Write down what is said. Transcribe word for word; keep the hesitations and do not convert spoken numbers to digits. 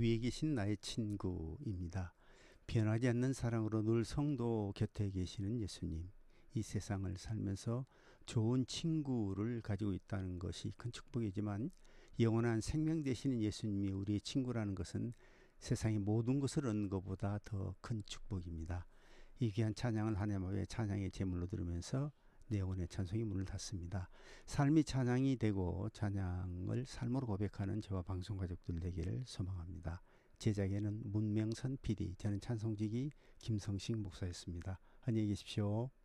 위에 계신 나의 친구입니다. 변하지 않는 사랑으로 늘 성도 곁에 계시는 예수님. 이 세상을 살면서 좋은 친구를 가지고 있다는 것이 큰 축복이지만 영원한 생명 되시는 예수님이 우리의 친구라는 것은 세상의 모든 것을 얻는 것보다 더 큰 축복입니다. 이 귀한 찬양을 하나님의 찬양의 제물로 들으면서 내 영혼의 찬송이 문을 닫습니다. 삶이 찬양이 되고 찬양을 삶으로 고백하는 저와 방송 가족들 되기를 소망합니다. 제작에는 문명선 피디, 저는 찬송지기 김성식 목사였습니다. 안녕히 계십시오.